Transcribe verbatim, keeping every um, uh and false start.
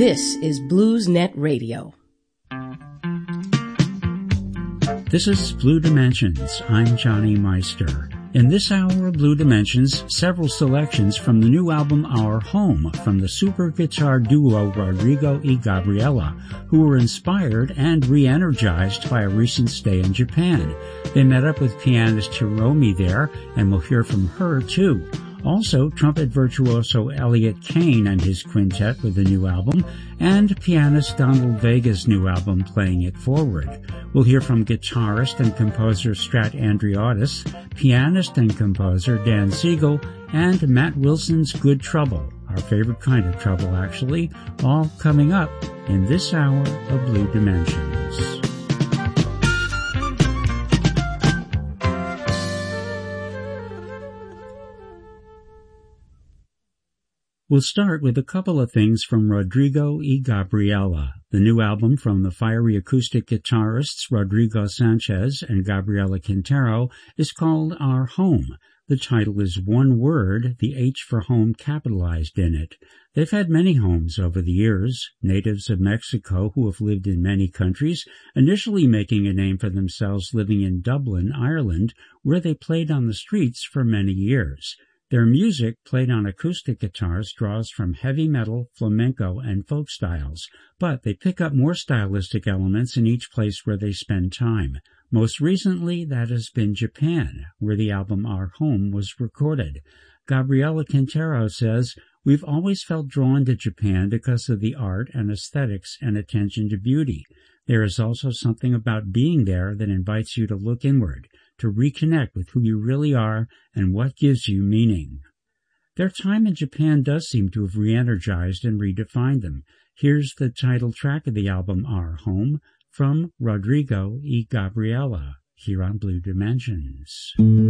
This is BluesNet Radio. This is Blue Dimensions. I'm Johnny Meister. In this hour of Blue Dimensions, several selections from the new album Our Home from the super guitar duo Rodrigo y Gabriela, who were inspired and re-energized by a recent stay in Japan. They met up with pianist Hiromi there, and we'll hear from her too. Also, trumpet virtuoso Elliot Kane and his quintet with the new album, and pianist Donald Vega's new album Playing It Forward. We'll hear from guitarist and composer Strat Andreotis, pianist and composer Dan Siegel, and Matt Wilson's Good Trouble, our favorite kind of trouble actually, all coming up in this hour of Blue Dimensions. We'll start with a couple of things from Rodrigo y Gabriela. The new album from the fiery acoustic guitarists Rodrigo Sanchez and Gabriela Quintero is called Our Home. The title is one word, the H for home capitalized in it. They've had many homes over the years, natives of Mexico who have lived in many countries, initially making a name for themselves living in Dublin, Ireland, where they played on the streets for many years. Their music, played on acoustic guitars, draws from heavy metal, flamenco, and folk styles, but they pick up more stylistic elements in each place where they spend time. Most recently, that has been Japan, where the album Our Home was recorded. Gabriela Quintero says, "We've always felt drawn to Japan because of the art and aesthetics and attention to beauty. There is also something about being there that invites you to look inward, to reconnect with who you really are and what gives you meaning." Their time in Japan does seem to have re-energized and redefined them. Here's the title track of the album Our Home from Rodrigo y Gabriela, here on Blue Dimensions.